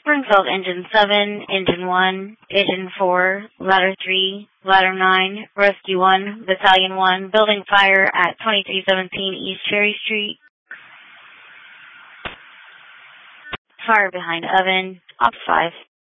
Springfield Engine 7, Engine 1, Engine 4, Ladder 3, Ladder 9, Rescue 1, Battalion 1, building fire at 2317 East Cherry Street. Fire behind oven, Op 5.